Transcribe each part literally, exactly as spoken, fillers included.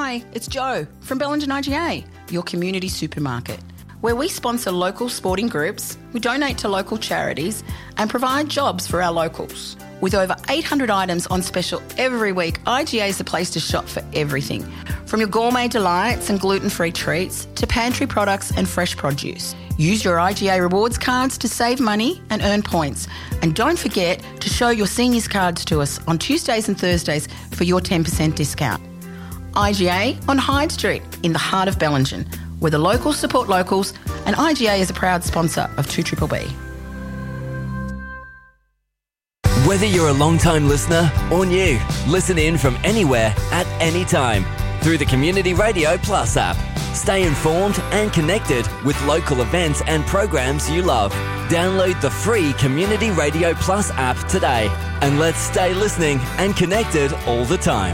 Hi, it's Jo from Bellingen I G A, your community supermarket, where we sponsor local sporting groups, we donate to local charities and provide jobs for our locals. With over eight hundred items on special every week, I G A is the place to shop for everything, from your gourmet delights and gluten-free treats to pantry products and fresh produce. Use your I G A rewards cards to save money and earn points. And don't forget to show your seniors cards to us on Tuesdays and Thursdays for your ten percent discount. I G A on Hyde Street in the heart of Bellingen, where the locals support locals, and I G A is a proud sponsor of two Triple B. Whether you're a long-time listener or new, listen in from anywhere at any time through the Community Radio Plus app. Stay informed and connected with local events and programs you love. Download the free Community Radio Plus app today and let's stay listening and connected all the time.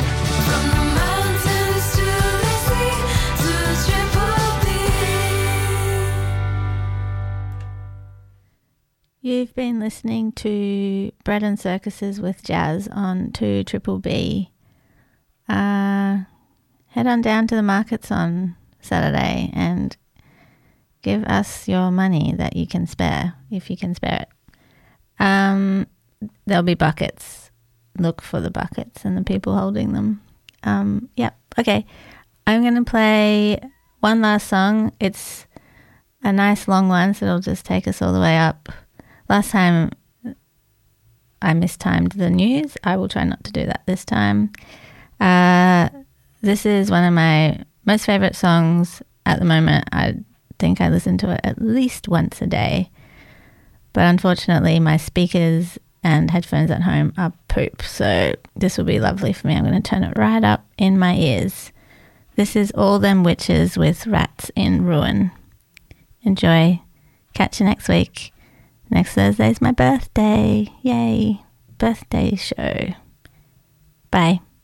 You've been listening to Bread and Circuses with Jazz on two Triple B. Uh, head on down to the markets on Saturday and give us your money that you can spare, if you can spare it. Um, there'll be buckets. Look for the buckets and the people holding them. Um, yep. Okay. I'm going to play one last song. It's a nice long one, so it'll just take us all the way up. Last time I mistimed the news. I will try not to do that this time. Uh, this is one of my most favourite songs at the moment. I think I listen to it at least once a day. But unfortunately, my speakers and headphones at home are poop. So this will be lovely for me. I'm going to turn it right up in my ears. This is All Them Witches with Rats in Ruin. Enjoy. Catch you next week. Next Thursday's my birthday. Yay. Birthday show. Bye.